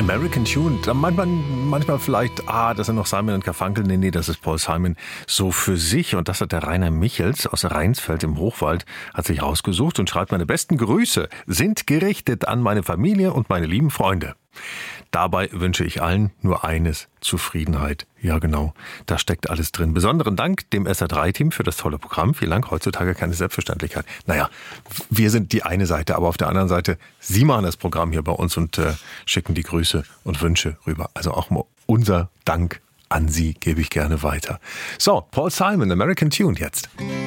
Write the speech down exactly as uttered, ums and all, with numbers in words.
American Tune, da meint man manchmal vielleicht, ah, das sind noch Simon und Garfunkel. Nee, nee, das ist Paul Simon so für sich. Und das hat der Rainer Michels aus Rheinsfeld im Hochwald, hat sich rausgesucht und schreibt, meine besten Grüße sind gerichtet an meine Familie und meine lieben Freunde. Dabei wünsche ich allen nur eines, Zufriedenheit. Ja, genau, da steckt alles drin. Besonderen Dank dem S R drei Team für das tolle Programm. Vielen Dank, heutzutage keine Selbstverständlichkeit. Naja, wir sind die eine Seite, aber auf der anderen Seite, Sie machen das Programm hier bei uns und äh, schicken die Grüße und Wünsche rüber. Also auch mal unser Dank an Sie gebe ich gerne weiter. So, Paul Simon, American Tune jetzt.